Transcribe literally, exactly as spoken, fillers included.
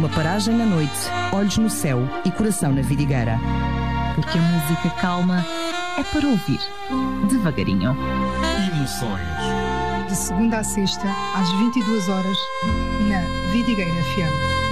Uma paragem na noite, olhos no céu e coração na vidigueira. Porque a música calma é para ouvir devagarinho. Emoções. De segunda a sexta, às vinte e duas horas, na Vidigueira F M.